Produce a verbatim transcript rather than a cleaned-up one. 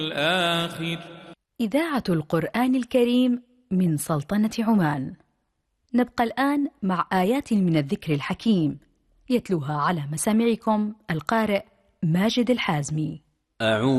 الآخر. إذاعة القرآن الكريم من سلطنة عمان. نبقى الآن مع آيات من الذكر الحكيم يتلوها على مسامعكم القارئ ماجد الحازمي. أعوذ